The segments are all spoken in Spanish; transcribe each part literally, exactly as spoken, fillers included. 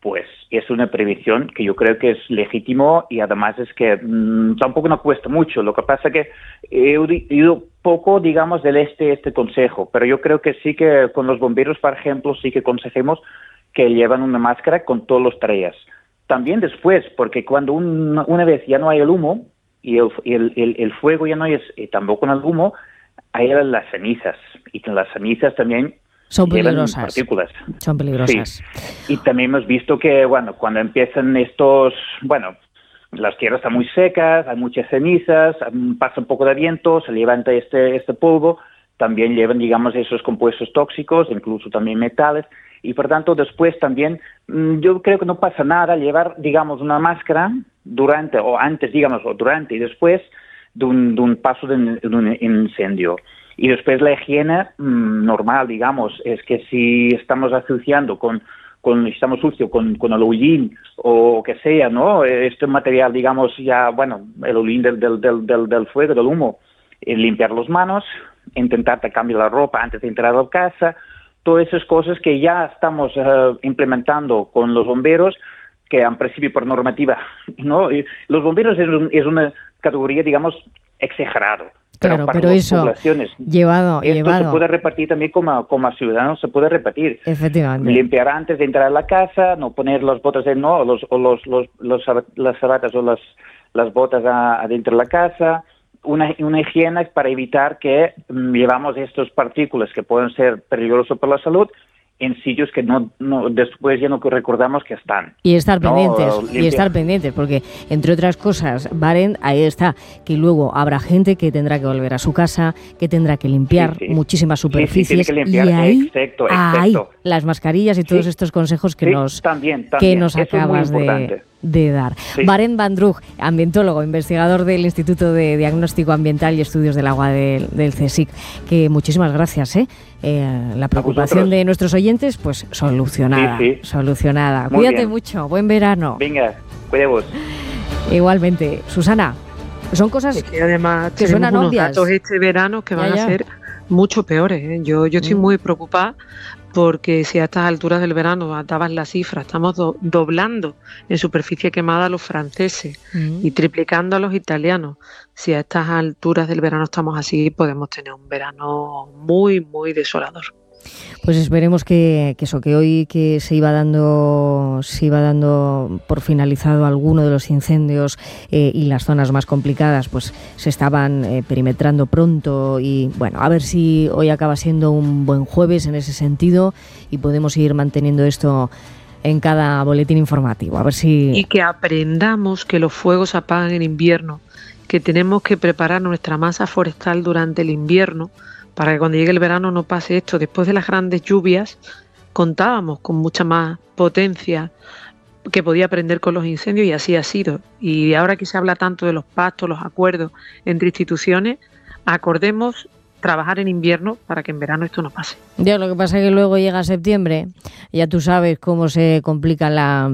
pues es una previsión que yo creo que es legítimo y además es que mmm, tampoco nos cuesta mucho. Lo que pasa es que he oído poco, digamos, del este este consejo, pero yo creo que sí que con los bomberos, por ejemplo, sí que aconsejemos que llevan una máscara con todas las tareas. También después, porque cuando un, una vez ya no hay el humo y el, el, el, el fuego ya no es, y tampoco con el humo, hay las cenizas. Y con las cenizas también son llevan peligrosas. partículas. Son peligrosas. Sí. Y también hemos visto que, bueno, cuando empiezan estos, bueno, las tierras están muy secas, hay muchas cenizas, pasa un poco de viento, se levanta este, este polvo, también llevan, digamos, esos compuestos tóxicos, incluso también metales, y por tanto después también, yo creo que no pasa nada llevar, digamos, una máscara durante, o antes, digamos, o durante y después de un, de un paso de un, de un incendio. Y después la higiene mmm, normal, digamos, es que si estamos asociando con, con estamos sucios con, con el hollín o que sea, ¿no? Este material, digamos, ya, bueno, el hollín del, del, del, del, del fuego, del humo, eh, limpiar las manos, intentar cambiar la ropa antes de entrar a la casa, todas esas cosas que ya estamos uh, implementando con los bomberos, que en principio por normativa, ¿no? Y los bomberos es, un, es una categoría, digamos, exagerada. Claro, pero para pero las eso, poblaciones, llevado, esto llevado. se puede repartir también como, como ciudadanos, se puede repartir. Efectivamente. Limpiar antes de entrar a la casa, no poner las botas de no, los, o los, los, los, las zapatas o las, las botas adentro de la casa, una, una higiene para evitar que um, llevamos estas partículas que pueden ser peligrosas para la salud en sitios que no, no después ya no recordamos que están. Y estar ¿no? pendientes, Limpia. y estar pendientes, porque entre otras cosas, Baren, ahí está, que luego habrá gente que tendrá que volver a su casa, que tendrá que limpiar sí, sí. muchísimas superficies, sí, sí, que limpiar. y ahí, exacto, ahí exacto. las mascarillas y todos sí. estos consejos que sí, nos, también, también. que nos acabas de, de dar. Sí. Baren Van Drug, ambientólogo, investigador del Instituto de Diagnóstico Ambiental y Estudios del Agua del, del CSIC, que muchísimas gracias, ¿eh? Eh, la preocupación de nuestros oyentes, pues solucionada, sí, sí. solucionada. Muy Cuídate bien. mucho, buen verano. Venga, cuidemos. Igualmente. Susana, son cosas es que además que suenan unos obvias. datos este verano que van ya, ya. a ser mucho peores, ¿eh? Yo, yo estoy mm. muy preocupada porque si a estas alturas del verano daban la cifra, estamos do, doblando en superficie quemada a los franceses mm. y triplicando a los italianos. Si a estas alturas del verano estamos así, podemos tener un verano muy, muy desolador. Pues esperemos que, que eso, que hoy que se iba dando, se iba dando por finalizado alguno de los incendios eh, y las zonas más complicadas, pues se estaban eh, perimetrando pronto y bueno, a ver si hoy acaba siendo un buen jueves en ese sentido y podemos ir manteniendo esto en cada boletín informativo. A ver si y que aprendamos que los fuegos se apagan en invierno, que tenemos que preparar nuestra masa forestal durante el invierno, para que cuando llegue el verano no pase esto. Después de las grandes lluvias contábamos con mucha más potencia que podía prender con los incendios y así ha sido. Y ahora que se habla tanto de los pactos, los acuerdos entre instituciones, acordemos trabajar en invierno para que en verano esto no pase. Ya, lo que pasa es que luego llega septiembre, ya tú sabes cómo se complica la...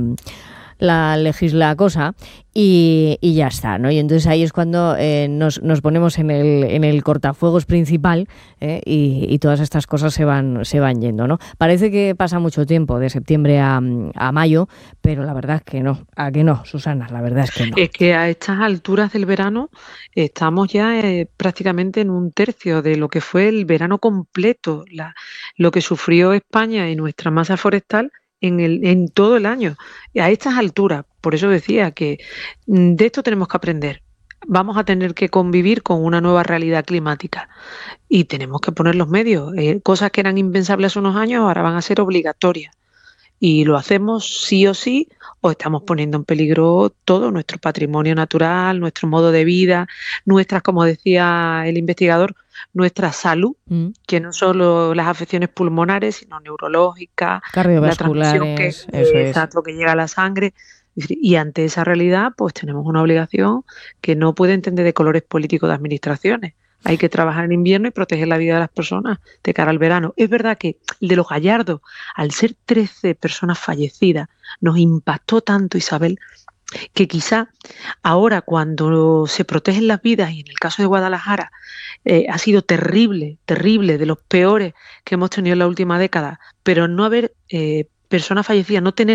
la legisla cosa y, y ya está, ¿no? Y entonces ahí es cuando eh, nos, nos ponemos en el, en el cortafuegos principal eh, y, y todas estas cosas se van, se van yendo, ¿no? Parece que pasa mucho tiempo, de septiembre a, a mayo, pero la verdad es que no. ¿A que no, Susana? La verdad es que no. Es que a estas alturas del verano estamos ya eh, prácticamente en un tercio de lo que fue el verano completo, la, lo que sufrió España y nuestra masa forestal En, el, en todo el año, a estas alturas. Por eso decía que de esto tenemos que aprender. Vamos a tener que convivir con una nueva realidad climática y tenemos que poner los medios. Eh, cosas que eran impensables hace unos años ahora van a ser obligatorias y lo hacemos sí o sí, o estamos poniendo en peligro todo nuestro patrimonio natural, nuestro modo de vida, nuestras, como decía el investigador, nuestra salud, mm. que no solo las afecciones pulmonares, sino neurológicas, cardiovasculares, la transmisión que, exacto, que llega a la sangre. Y ante esa realidad, pues tenemos una obligación que no puede entender de colores políticos de administraciones. Hay que trabajar en invierno y proteger la vida de las personas de cara al verano. Es verdad que el de los Gallardos, al ser trece personas fallecidas, nos impactó tanto, Isabel, que quizá ahora cuando se protegen las vidas, y en el caso de Guadalajara eh, ha sido terrible, terrible, de los peores que hemos tenido en la última década, pero no haber eh, personas fallecidas, no tener